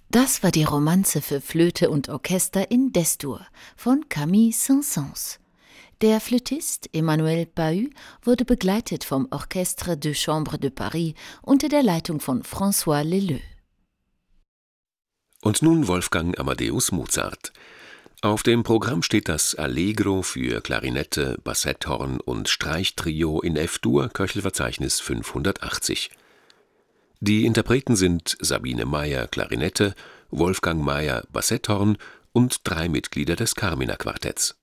Das war die Romanze für Flöte und Orchester in Des-Dur von Camille Saint-Saëns. Der Flötist Emmanuel Pahud wurde begleitet vom Orchestre de Chambre de Paris unter der Leitung von François Leleux. Und nun Wolfgang Amadeus Mozart. Auf dem Programm steht das Allegro für Klarinette, Bassetthorn und Streichtrio in F-Dur, Köchelverzeichnis 580. Die Interpreten sind Sabine Meyer Klarinette, Wolfgang Meyer Bassetthorn und 3 Mitglieder des Carmina Quartetts.